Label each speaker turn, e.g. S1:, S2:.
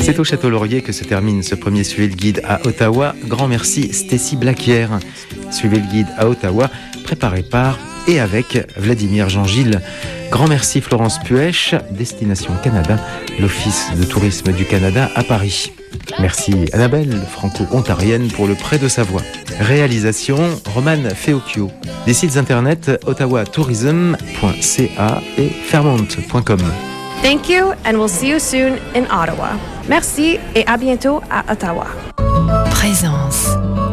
S1: C'est au Château Laurier que se termine ce premier Suivez le Guide à Ottawa. Grand merci Stacy Blaquière. Suivez le Guide à Ottawa, préparé par et avec Vladimir Jean-Gilles. Grand merci Florence Puech, Destination Canada, l'Office de tourisme du Canada à Paris. Merci Annabelle, franco-ontarienne, pour le prêt de sa voix. Réalisation Romane Feocchio. Des sites internet ottawatourism.ca et fairmont.com.
S2: Thank you and we'll see you soon in Ottawa. Merci et à bientôt à Ottawa.
S3: Présence.